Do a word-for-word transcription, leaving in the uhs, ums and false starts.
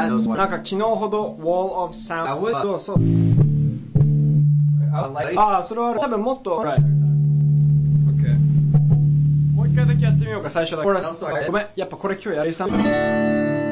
なんか昨日ほど Wall of Sound そうそうああそれはある多分もっと right. Okay. もう一回だけやってみようか最初だけごめんやっぱこれ今日やりさん